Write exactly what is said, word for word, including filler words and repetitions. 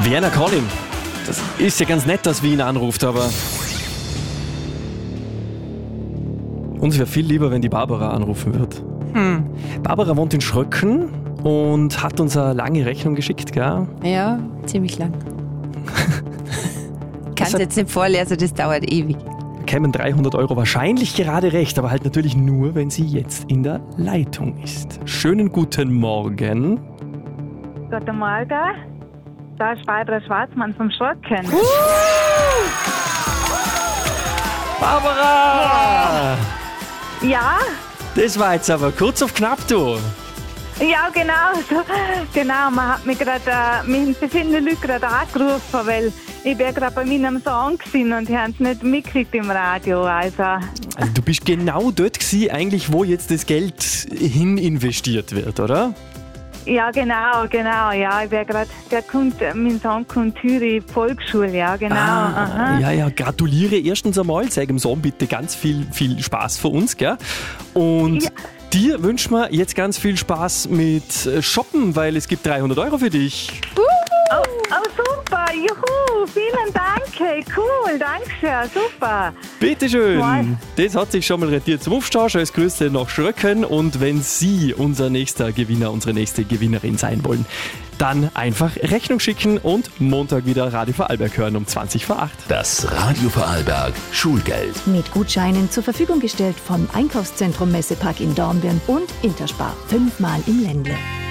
Vienna Calling. Das ist ja ganz nett, dass Wien anruft, aber uns wäre viel lieber, wenn die Barbara anrufen wird. Hm. Barbara wohnt in Schröcken und hat uns eine lange Rechnung geschickt, gell? Ja, ziemlich lang. Kannst du jetzt nicht vorlesen, das dauert ewig. Kämen dreihundert Euro wahrscheinlich gerade recht, aber halt natürlich nur, wenn sie jetzt in der Leitung ist. Schönen guten Morgen. Guten Morgen. Da ist Barbara Schwarzmann vom Schröcken. Uh! Barbara! Ja? Das war jetzt aber kurz auf knapp, du. Ja, genau. So, genau, man hat mich gerade, äh, mich haben verschiedene Leute gerade angerufen, weil ich bin gerade bei meinem Song gewesen und die haben es nicht mitgekriegt im Radio. Also. Also du bist genau dort gewesen, eigentlich, wo jetzt das Geld hin investiert wird, oder? Ja, genau, genau. Ja, ich bin gerade, der kommt, mein Sohn kommt hier in die Volksschule, ja, genau. Ah, ja, ja, gratuliere erstens einmal. Sag dem Sohn bitte ganz viel, viel Spaß für uns, gell? Und ja. Dir wünschen wir jetzt ganz viel Spaß mit Shoppen, weil es gibt dreihundert Euro für dich. Uh, oh, oh, super, juhu, vielen Dank, hey, cool, danke schön, super. Bitteschön, Wow. Das hat sich schon mal rentiert zum Aufstehen, als Grüße nach Schröcken. Und wenn Sie unser nächster Gewinner, unsere nächste Gewinnerin sein wollen, dann einfach Rechnung schicken und Montag wieder Radio Vorarlberg hören um zwanzig vor acht. Das Radio Vorarlberg Schulgeld. Mit Gutscheinen zur Verfügung gestellt vom Einkaufszentrum Messepark in Dornbirn und Interspar. Fünfmal im Ländle.